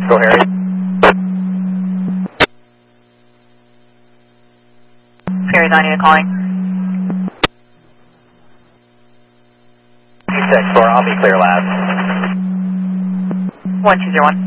Go Harry. Harry 98 calling. P6, 4, I'll be clear last. 1201.